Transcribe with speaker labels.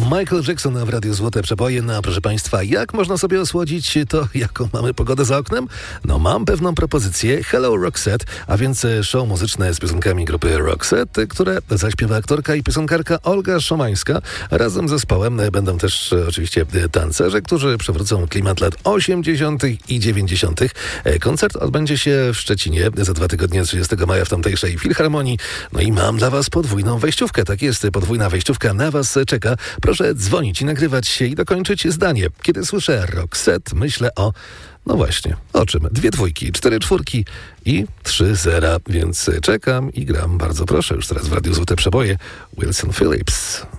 Speaker 1: Michael Jackson w Radiu Złote Przeboje. No, proszę Państwa, jak można sobie osłodzić to, jaką mamy pogodę za oknem? No, mam pewną propozycję. Hello Roxette, a więc show muzyczne z piosenkami grupy Roxette, które zaśpiewa aktorka i piosenkarka Olga Szomańska. Razem z zespołem będą też oczywiście tancerze, którzy przywrócą klimat lat 80. i 90. Koncert odbędzie się w Szczecinie za 2 tygodnie, 30 maja w tamtejszej Filharmonii. No i mam dla Was podwójną wejściówkę. Tak jest, podwójna wejściówka na Was czeka. Proszę dzwonić i nagrywać się i dokończyć zdanie. Kiedy słyszę Roxette, myślę o... No właśnie, o czym? 2 dwójki, 4 czwórki i 3 zera, więc czekam i gram. Bardzo proszę, już teraz w Radiu Złote Przeboje Wilson Phillips.